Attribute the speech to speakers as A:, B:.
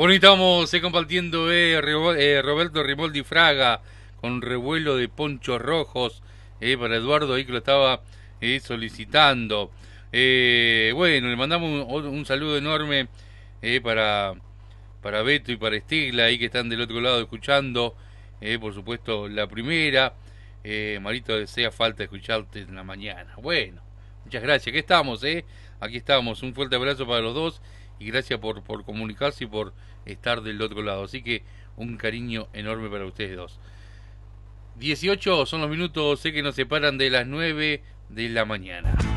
A: Bueno, y estamos compartiendo Roberto Rimoldi Fraga con revuelo de ponchos rojos para Eduardo ahí que lo estaba solicitando. Bueno, le mandamos un saludo enorme para, Beto y para Estigla ahí que están del otro lado escuchando. Por supuesto, la primera. Marito, desea falta escucharte en la mañana. Bueno, muchas gracias. Aquí estamos, ¿eh? Aquí estamos. Un fuerte abrazo para los dos y gracias por comunicarse y por estar del otro lado. Así que un cariño enorme para ustedes dos. 18 son los minutos, sé que nos separan de las 9 de la mañana.